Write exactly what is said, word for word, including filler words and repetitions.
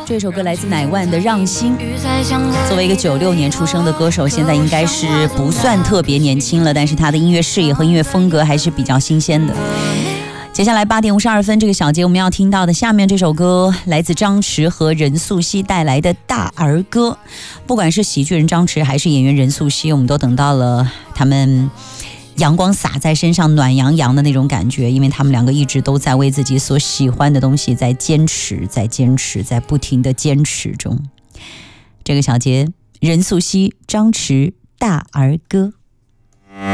这首歌来自乃万的《让心》。作为一个九六年出生的歌手，现在应该是不算特别年轻了，但是他的音乐视野和音乐风格还是比较新鲜的。接下来八点五十二分这个小节我们要听到的下面这首歌来自张弛和任素汐带来的大儿歌。不管是喜剧人张弛还是演员任素汐，我们都等到了他们阳光洒在身上暖洋洋的那种感觉，因为他们两个一直都在为自己所喜欢的东西在坚持在坚持在不停的坚持中。这个小节任素汐张弛大儿歌。